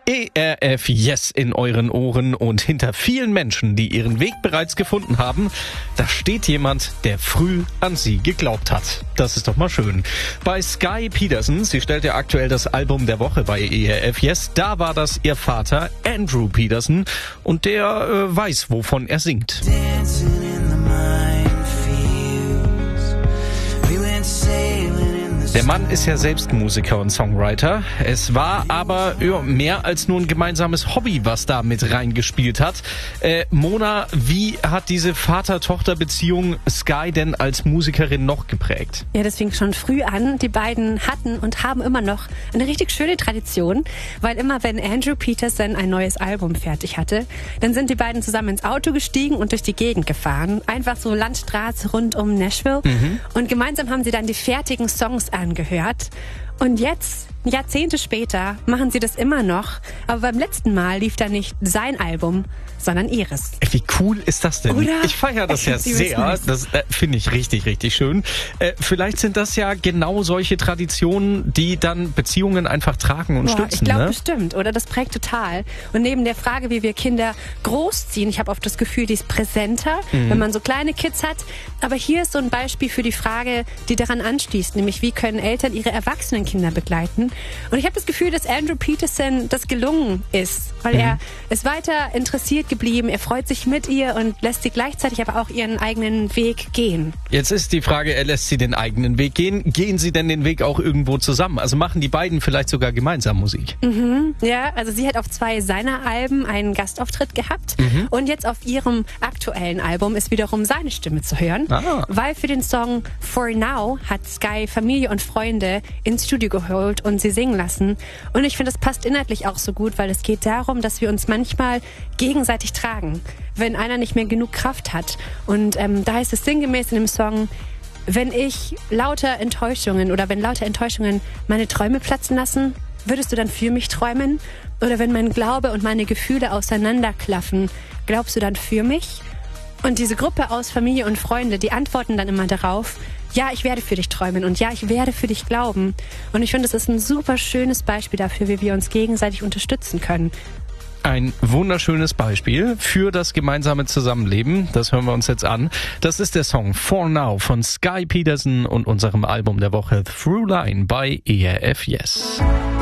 ERF Yes in euren Ohren und hinter vielen Menschen, die ihren Weg bereits gefunden haben, da steht jemand, der früh an sie geglaubt hat. Das ist doch mal schön. Bei Sky Peterson, sie stellt ja aktuell das Album der Woche bei ERF Yes, da war das ihr Vater Andrew Peterson und der weiß, wovon er singt. Der Mann ist ja selbst Musiker und Songwriter. Es war aber mehr als nur ein gemeinsames Hobby, was da mit reingespielt hat. Mona, wie hat diese Vater-Tochter-Beziehung Sky denn als Musikerin noch geprägt? Ja, das fing schon früh an. Die beiden hatten und haben immer noch eine richtig schöne Tradition, weil immer wenn Andrew Peterson ein neues Album fertig hatte, dann sind die beiden zusammen ins Auto gestiegen und durch die Gegend gefahren. Einfach so Landstraße rund um Nashville. Und gemeinsam haben sie dann die fertigen Songs angehört. Und jetzt, Jahrzehnte später, machen sie das immer noch. Aber beim letzten Mal lief da nicht sein Album, sondern ihres. Wie cool ist das denn? Oder? Ich feiere das ja sehr. Das finde ich richtig, richtig schön. Vielleicht sind das ja genau solche Traditionen, die dann Beziehungen einfach tragen und stützen. Ich glaube ne? bestimmt, oder? Das prägt total. Und neben der Frage, wie wir Kinder großziehen, ich habe oft das Gefühl, die ist präsenter, wenn man so kleine Kids hat. Aber hier ist so ein Beispiel für die Frage, die daran anschließt, nämlich wie können Eltern ihre erwachsenen Kinder begleiten. Und ich habe das Gefühl, dass Andrew Peterson das gelungen ist, weil er ist weiter interessiert geblieben, er freut sich mit ihr und lässt sie gleichzeitig aber auch ihren eigenen Weg gehen. Jetzt ist die Frage, er lässt sie den eigenen Weg gehen. Gehen sie denn den Weg auch irgendwo zusammen? Also machen die beiden vielleicht sogar gemeinsam Musik? Ja, also sie hat auf 2 seiner Alben einen Gastauftritt gehabt und jetzt auf ihrem aktuellen Album ist wiederum seine Stimme zu hören, weil für den Song For Now hat Sky Familie und Freunde ins Studio geholt und sie singen lassen. Und ich finde, das passt inhaltlich auch so gut, weil es geht darum, dass wir uns manchmal gegenseitig tragen, wenn einer nicht mehr genug Kraft hat. Und da heißt es sinngemäß in dem Song, wenn lauter Enttäuschungen meine Träume platzen lassen, würdest du dann für mich träumen? Oder wenn mein Glaube und meine Gefühle auseinanderklaffen, glaubst du dann für mich? Und diese Gruppe aus Familie und Freunde, die antworten dann immer darauf, ja, ich werde für dich träumen und ja, ich werde für dich glauben. Und ich finde, das ist ein super schönes Beispiel dafür, wie wir uns gegenseitig unterstützen können. Ein wunderschönes Beispiel für das gemeinsame Zusammenleben. Das hören wir uns jetzt an. Das ist der Song For Now von Sky Peterson und unserem Album der Woche Through Line bei ERF Yes.